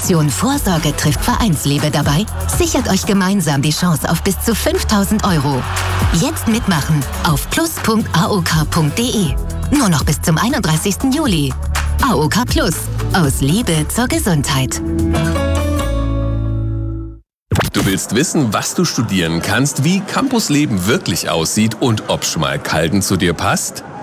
Aktion Vorsorge trifft Vereinsliebe dabei? Sichert euch gemeinsam die Chance auf bis zu 5.000 €. Jetzt mitmachen auf plus.aok.de. Nur noch bis zum 31. Juli. AOK Plus. Aus Liebe zur Gesundheit. Du willst wissen, was du studieren kannst, wie Campusleben wirklich aussieht und ob Schmalkalden zu dir passt?